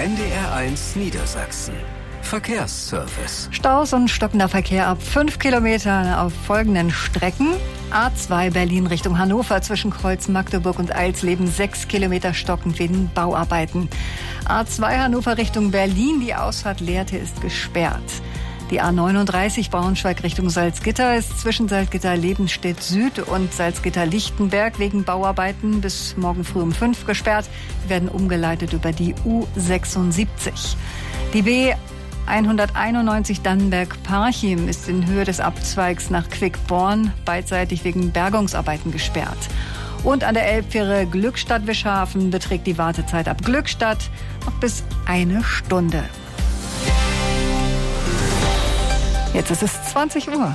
NDR1 Niedersachsen. Verkehrsservice. Staus und stockender Verkehr ab 5 Kilometern auf folgenden Strecken. A2 Berlin Richtung Hannover zwischen Kreuz Magdeburg und Eilsleben 6 Kilometer stockend wegen Bauarbeiten. A2 Hannover Richtung Berlin, die Ausfahrt Lehrte ist gesperrt. Die A39 Braunschweig Richtung Salzgitter ist zwischen Salzgitter-Lebenstedt Süd und Salzgitter-Lichtenberg wegen Bauarbeiten bis morgen früh um 5 gesperrt. Sie werden umgeleitet über die U76. Die B191 Dannenberg-Parchim ist in Höhe des Abzweigs nach Quickborn beidseitig wegen Bergungsarbeiten gesperrt. Und an der Elbfähre Glückstadt-Wischhafen beträgt die Wartezeit ab Glückstadt noch bis 1 Stunde. Jetzt ist es 20 Uhr.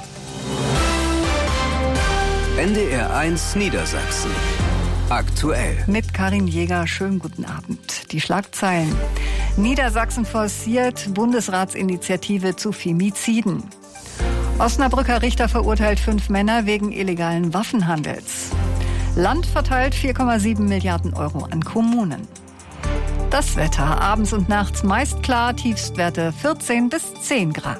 NDR1 Niedersachsen. Aktuell. Mit Karin Jäger, schönen guten Abend. Die Schlagzeilen. Niedersachsen forciert Bundesratsinitiative zu Femiziden. Osnabrücker Richter verurteilt 5 Männer wegen illegalen Waffenhandels. Land verteilt 4,7 Milliarden Euro an Kommunen. Das Wetter abends und nachts meist klar, Tiefstwerte 14 bis 10 Grad.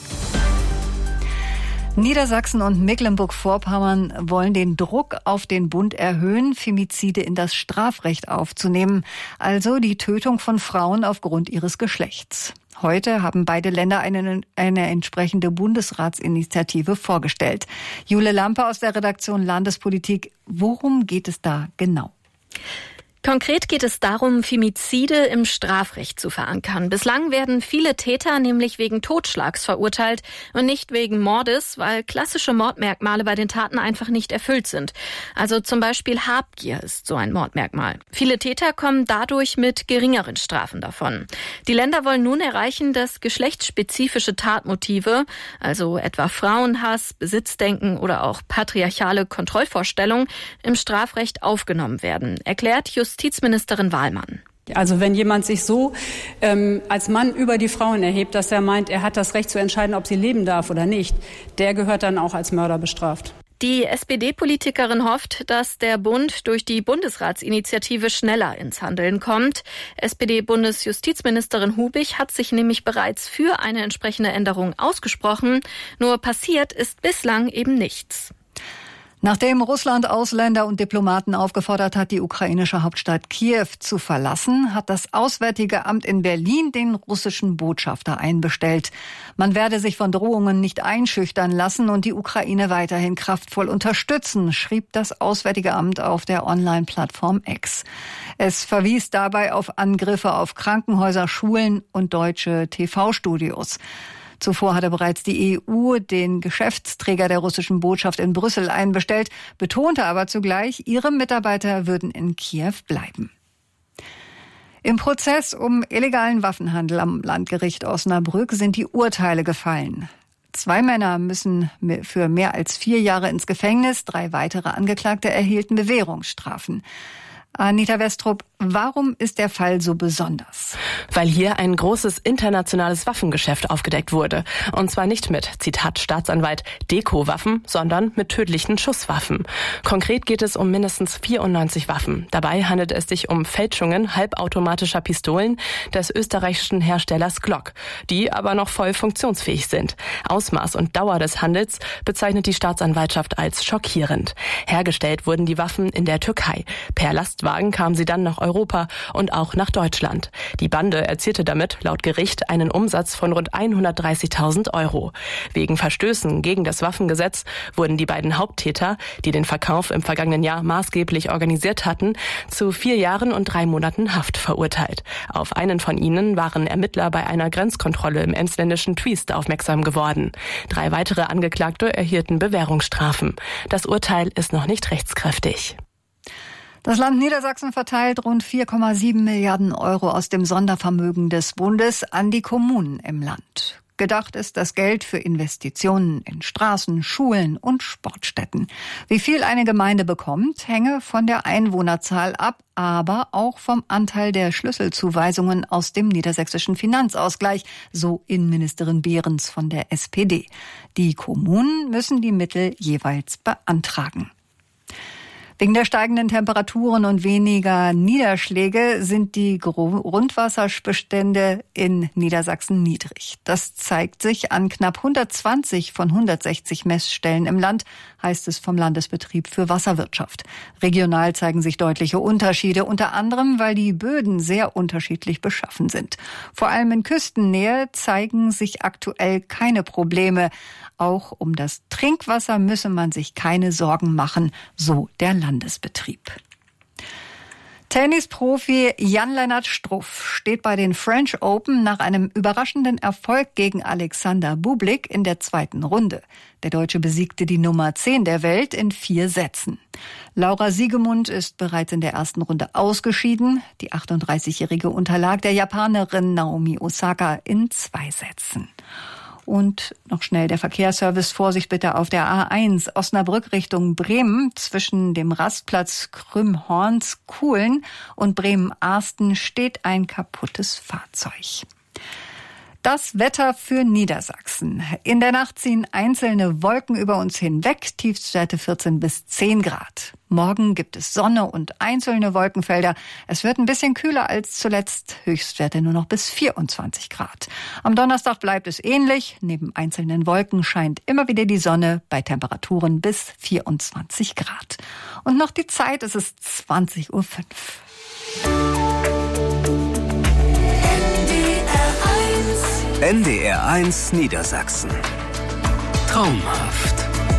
Niedersachsen und Mecklenburg-Vorpommern wollen den Druck auf den Bund erhöhen, Femizide in das Strafrecht aufzunehmen, also die Tötung von Frauen aufgrund ihres Geschlechts. Heute haben beide Länder eine entsprechende Bundesratsinitiative vorgestellt. Jule Lampe aus der Redaktion Landespolitik. Worum geht es da genau? Konkret geht es darum, Femizide im Strafrecht zu verankern. Bislang werden viele Täter nämlich wegen Totschlags verurteilt und nicht wegen Mordes, weil klassische Mordmerkmale bei den Taten einfach nicht erfüllt sind. Also zum Beispiel Habgier ist so ein Mordmerkmal. Viele Täter kommen dadurch mit geringeren Strafen davon. Die Länder wollen nun erreichen, dass geschlechtsspezifische Tatmotive, also etwa Frauenhass, Besitzdenken oder auch patriarchale Kontrollvorstellungen, im Strafrecht aufgenommen werden, erklärt Justizministerin Wahlmann. Also wenn jemand sich so als Mann über die Frauen erhebt, dass er meint, er hat das Recht zu entscheiden, ob sie leben darf oder nicht, der gehört dann auch als Mörder bestraft. Die SPD-Politikerin hofft, dass der Bund durch die Bundesratsinitiative schneller ins Handeln kommt. SPD-Bundesjustizministerin Hubig hat sich nämlich bereits für eine entsprechende Änderung ausgesprochen. Nur passiert ist bislang eben nichts. Nachdem Russland Ausländer und Diplomaten aufgefordert hat, die ukrainische Hauptstadt Kiew zu verlassen, hat das Auswärtige Amt in Berlin den russischen Botschafter einbestellt. Man werde sich von Drohungen nicht einschüchtern lassen und die Ukraine weiterhin kraftvoll unterstützen, schrieb das Auswärtige Amt auf der Online-Plattform X. Es verwies dabei auf Angriffe auf Krankenhäuser, Schulen und deutsche TV-Studios. Zuvor hatte bereits die EU den Geschäftsträger der russischen Botschaft in Brüssel einbestellt, betonte aber zugleich, ihre Mitarbeiter würden in Kiew bleiben. Im Prozess um illegalen Waffenhandel am Landgericht Osnabrück sind die Urteile gefallen. 2 Männer müssen für mehr als 4 Jahre ins Gefängnis, 3 weitere Angeklagte erhielten Bewährungsstrafen. Anita Westrup, warum ist der Fall so besonders? Weil hier ein großes internationales Waffengeschäft aufgedeckt wurde. Und zwar nicht mit, Zitat Staatsanwalt, Deko-Waffen, sondern mit tödlichen Schusswaffen. Konkret geht es um mindestens 94 Waffen. Dabei handelt es sich um Fälschungen halbautomatischer Pistolen des österreichischen Herstellers Glock, die aber noch voll funktionsfähig sind. Ausmaß und Dauer des Handels bezeichnet die Staatsanwaltschaft als schockierend. Hergestellt wurden die Waffen in der Türkei. Per Lastwagen kamen sie dann nach Europa und auch nach Deutschland. Die Bande erzielte damit laut Gericht einen Umsatz von rund 130.000 Euro. Wegen Verstößen gegen das Waffengesetz wurden die beiden Haupttäter, die den Verkauf im vergangenen Jahr maßgeblich organisiert hatten, zu 4 Jahren und 3 Monaten Haft verurteilt. Auf einen von ihnen waren Ermittler bei einer Grenzkontrolle im emsländischen Twiest aufmerksam geworden. 3 weitere Angeklagte erhielten Bewährungsstrafen. Das Urteil ist noch nicht rechtskräftig. Das Land Niedersachsen verteilt rund 4,7 Milliarden Euro aus dem Sondervermögen des Bundes an die Kommunen im Land. Gedacht ist das Geld für Investitionen in Straßen, Schulen und Sportstätten. Wie viel eine Gemeinde bekommt, hänge von der Einwohnerzahl ab, aber auch vom Anteil der Schlüsselzuweisungen aus dem niedersächsischen Finanzausgleich, so Innenministerin Behrens von der SPD. Die Kommunen müssen die Mittel jeweils beantragen. Wegen der steigenden Temperaturen und weniger Niederschläge sind die Grundwasserbestände in Niedersachsen niedrig. Das zeigt sich an knapp 120 von 160 Messstellen im Land, heißt es vom Landesbetrieb für Wasserwirtschaft. Regional zeigen sich deutliche Unterschiede, unter anderem, weil die Böden sehr unterschiedlich beschaffen sind. Vor allem in Küstennähe zeigen sich aktuell keine Probleme. Auch um das Trinkwasser müsse man sich keine Sorgen machen, so der Landesbetrieb. Tennisprofi Jan-Lennart Struff steht bei den French Open nach einem überraschenden Erfolg gegen Alexander Bublik in der zweiten Runde. Der Deutsche besiegte die Nummer 10 der Welt in 4 Sätzen. Laura Siegemund ist bereits in der ersten Runde ausgeschieden. Die 38-Jährige unterlag der Japanerin Naomi Osaka in 2 Sätzen. Und noch schnell der Verkehrsservice. Vorsicht bitte auf der A1 Osnabrück Richtung Bremen. Zwischen dem Rastplatz Krümhorns-Kuhlen und Bremen-Arsten steht ein kaputtes Fahrzeug. Das Wetter für Niedersachsen. In der Nacht ziehen einzelne Wolken über uns hinweg, Tiefstwerte 14 bis 10 Grad. Morgen gibt es Sonne und einzelne Wolkenfelder. Es wird ein bisschen kühler als zuletzt, Höchstwerte nur noch bis 24 Grad. Am Donnerstag bleibt es ähnlich. Neben einzelnen Wolken scheint immer wieder die Sonne bei Temperaturen bis 24 Grad. Und noch die Zeit, es ist 20:05 Uhr. NDR 1 Niedersachsen. Traumhaft.